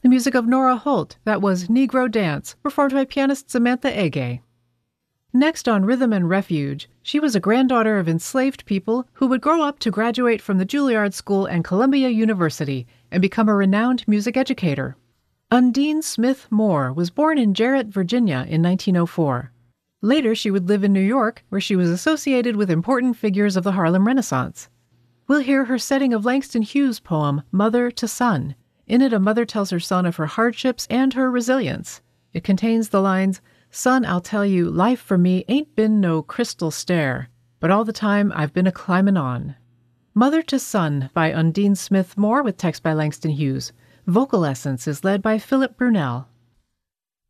The music of Nora Holt, that was Negro Dance, performed by pianist Samantha Ege. Next on Rhythm and Refuge, she was a granddaughter of enslaved people who would grow up to graduate from the Juilliard School and Columbia University and become a renowned music educator. Undine Smith Moore was born in Jarrett, Virginia in 1904. Later, she would live in New York, where she was associated with important figures of the Harlem Renaissance. We'll hear her setting of Langston Hughes' poem, Mother to Son. In it, a mother tells her son of her hardships and her resilience. It contains the lines, "Son, I'll tell you, life for me ain't been no crystal stair, but all the time I've been a-climbin' on." Mother to Son by Undine Smith Moore with text by Langston Hughes. Vocal essence is led by Philip Brunel.